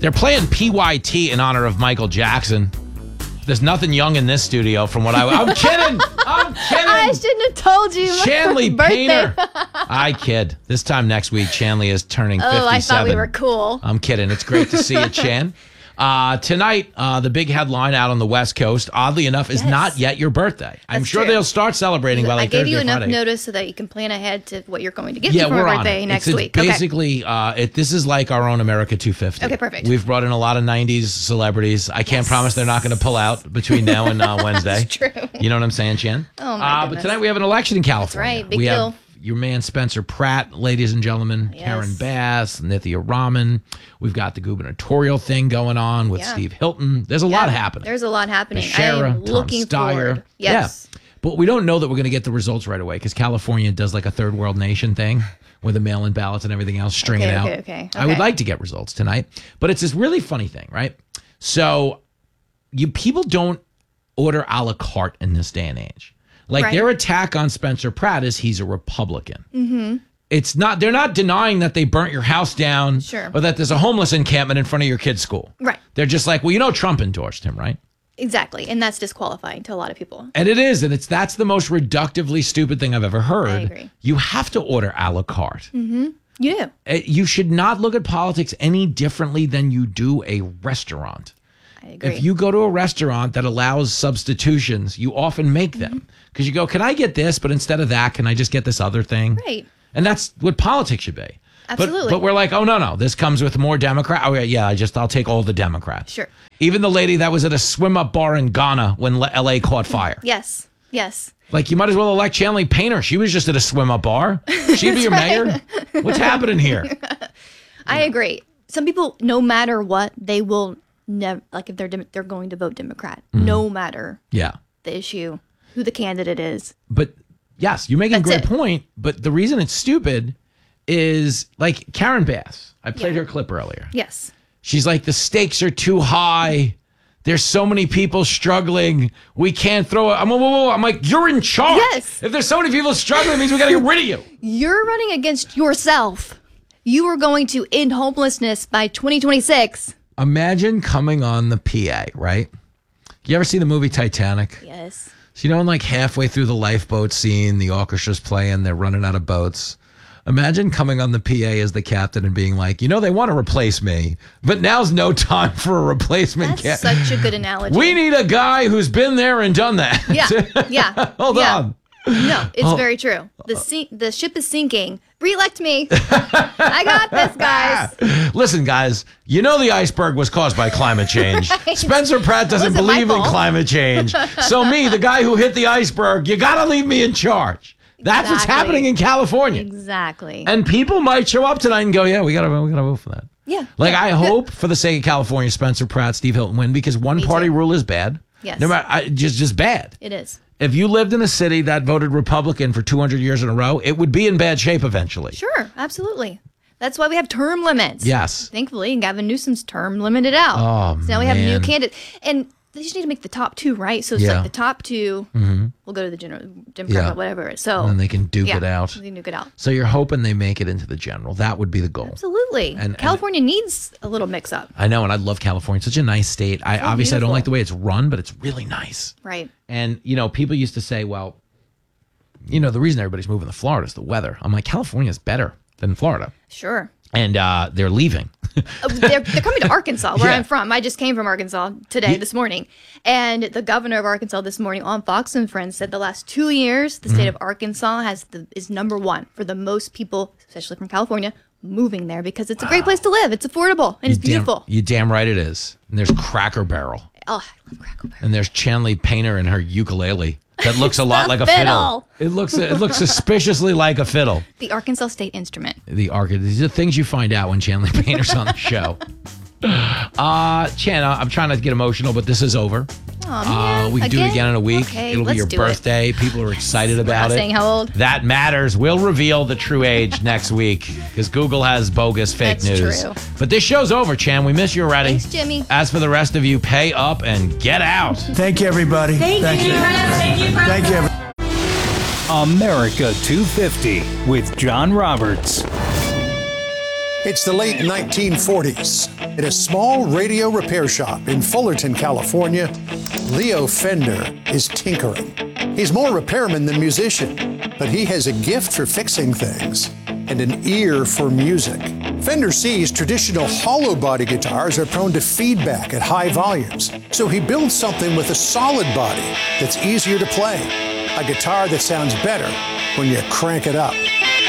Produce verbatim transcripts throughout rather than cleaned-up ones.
They're playing P Y T in honor of Michael Jackson. There's nothing young in this studio from what I... I'm kidding. I'm kidding. I shouldn't have told you. Shanley birthday. Painter. I kid. This time next week, Shanley is turning fifty-seven. Oh, I thought we were cool. I'm kidding. It's great to see you, Chan. Uh, tonight, uh, the big headline out on the West Coast, oddly enough, is Yes. not yet your birthday. I'm That's sure true. they'll start celebrating by like I gave Thursday you or enough Friday. notice so that you can plan ahead to what you're going to get Yeah, me for we're my on birthday it. next it's, week. It's basically, uh, it, this is like our own America two fifty. Okay, perfect. We've brought in a lot of nineties celebrities. I can't Yes. promise they're not going to pull out between now and uh, Wednesday. That's true. You know what I'm saying, Chan? Oh, my uh, But goodness. tonight we have an election in California. right. Big we deal. have your man Spencer Pratt, ladies and gentlemen, Yes. Karen Bass, Nithya Raman. We've got the gubernatorial thing going on with Yeah. Steve Hilton. There's a lot Yeah, happening. There's a lot happening. I Bashara, am Tom looking Steyer. forward. Yes. Yeah. But we don't know that we're going to get the results right away because California does like a third world nation thing with the mail-in ballots and everything else, string Okay, it out. okay, okay, I would okay. like to get results tonight, but it's this really funny thing, right? So you people don't order a la carte in this day and age. Like Right. their attack on Spencer Pratt is he's a Republican. Mm-hmm. It's not. They're not denying that they burnt your house down, Sure. or that there's a homeless encampment in front of your kid's school. Right. They're just like, well, you know, Trump endorsed him, right? Exactly. And that's disqualifying to a lot of people. And it is, and it's that's the most reductively stupid thing I've ever heard. I agree. You have to order a la carte. You do. Uh, You should not look at politics any differently than you do a restaurant. I agree. If you go to a restaurant that allows substitutions, you often make them because you go, "Can I get this? But instead of that, can I just get this other thing?" Right. And that's what politics should be. Absolutely. But, but we're like, oh no, no, this comes with more Democrat. Oh yeah, yeah, I just I'll take all the Democrats. Sure. Even the lady that was at a swim up bar in Ghana when L A caught fire. Yes. Yes. Like, you might as well elect Shanley Painter. She was just at a swim up bar. She'd be your mayor. What's happening here? I agree. Some people, no matter what, they will never, like if they're dem- they're going to vote Democrat, Mm-hmm. no matter Yeah. the issue, who the candidate is. But yes, you're making a That's great it. point. But the reason it's stupid is like Karen Bass. I played Yeah. her clip earlier. Yes. She's like, the stakes are too high. There's so many people struggling. We can't throw it. I'm, whoa, whoa, whoa. I'm like, you're in charge. Yes. If there's so many people struggling, it means we got to get rid of you. You're running against yourself. You are going to end homelessness by twenty twenty-six. Imagine coming on the P A, right? You ever see the movie Titanic? Yes. So, you know, like halfway through the lifeboat scene, the orchestra's playing, they're running out of boats. Imagine coming on the P A as the captain and being like, you know, they want to replace me, but now's no time for a replacement. That's cap- such a good analogy. We need a guy who's been there and done that. Yeah. Yeah. Hold yeah. on. No, it's Oh. very true. The si- the ship is sinking. Re-elect me. I got this, guys. Listen, guys, you know the iceberg was caused by climate change. Right. Spencer Pratt doesn't Wasn't my believe in fault. climate change. So me, the guy who hit the iceberg, you got to leave me in charge. That's what's Exactly. happening in California. Exactly. And people might show up tonight and go, yeah, we got to we got to vote for that. yeah. Like, yeah. I hope for the sake of California, Spencer Pratt, Steve Hilton win because one Me party too. rule is bad. Yes. No matter, I, just just bad. It is. If you lived in a city that voted Republican for two hundred years in a row, it would be in bad shape eventually. Sure. Absolutely. That's why we have term limits. Yes. Thankfully, Gavin Newsom's term limited out. Oh, so now we have man. new candidates. And they just need to make the top two, right? So it's Yeah. Mm-hmm. like the top two will go to the general, Democrat, Yeah. whatever. So And then they can duke yeah, it out. They can duke it out. So you're hoping they make it into the general. That would be the goal. Absolutely. And- and- California needs a little mix up. I know, and I love California. It's such a nice state. I So obviously I don't beautiful. like the way it's run, but it's really nice. Right. And you know, people used to say, well, you know, the reason everybody's moving to Florida is the weather. I'm like, California's better than Florida. Sure. And uh, they're leaving. Uh, they're, they're coming to Arkansas, where Yeah. I'm from. I just came from Arkansas today, Ye- this morning. And the governor of Arkansas this morning on Fox and Friends said the last two years, the state Mm-hmm. of Arkansas has the is number one for the most people, especially from California, moving there because it's a great place to live. It's affordable and it's You damn- beautiful. you damn right it is. And there's Cracker Barrel. Oh, I love Crackle Barrel. And there's Shanley Painter and her ukulele that looks a lot the like a fiddle. fiddle. It looks it looks suspiciously like a fiddle. The Arkansas State Instrument. The arc. These are things you find out when Shanley Painter's on the show. Uh, Chan, I'm trying not to get emotional, but this is over. Oh, Uh, man. we can do it again in a week. Okay, It'll be let's your do birthday. People are excited It. We're about not it. saying how old. That matters. We'll reveal the true age next week because Google has bogus fake That's news. true. But this show's over, Chan. We miss you already. Thanks, Jimmy. As for the rest of you, pay up and get out. Thank you, everybody. Thank, you. Thank you. Thank you. America two fifty with John Roberts. It's the late nineteen forties. At a small radio repair shop in Fullerton, California, Leo Fender is tinkering. He's more repairman than musician, but he has a gift for fixing things and an ear for music. Fender sees traditional hollow body guitars are prone to feedback at high volumes, so he builds something with a solid body that's easier to play, a guitar that sounds better when you crank it up.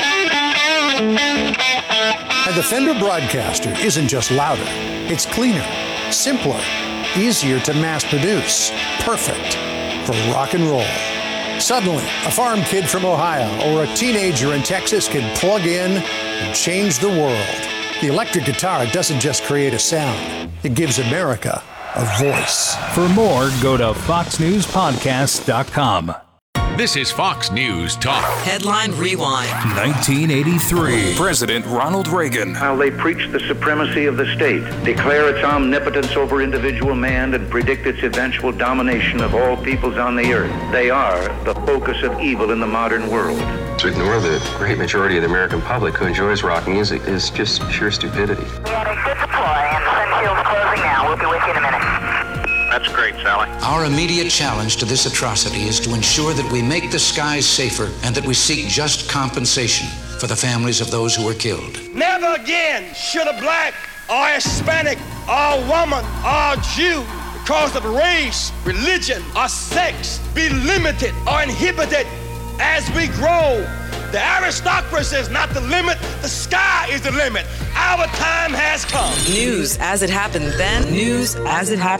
And the Fender Broadcaster isn't just louder, it's cleaner, simpler, easier to mass produce, perfect for rock and roll. Suddenly, a farm kid from Ohio or a teenager in Texas can plug in and change the world. The electric guitar doesn't just create a sound, it gives America a voice. For more, go to fox news podcast dot com. This is Fox News Talk. Headline Rewind. nineteen eighty-three. President Ronald Reagan. How they preach the supremacy of the state, declare its omnipotence over individual man, and predict its eventual domination of all peoples on the earth. They are the focus of evil in the modern world. To ignore the great majority of the American public who enjoys rock music is just pure stupidity. We had a good deploy, and the sun shield's closing now. We'll be with you in a minute. That's great, Sally. Our immediate challenge to this atrocity is to ensure that we make the skies safer and that we seek just compensation for the families of those who were killed. Never again should a black or Hispanic or woman or Jew, because of race, religion, or sex, be limited or inhibited as we grow. The aristocracy is not the limit, the sky is the limit. Our time has come. News as it happened then, news as it happened.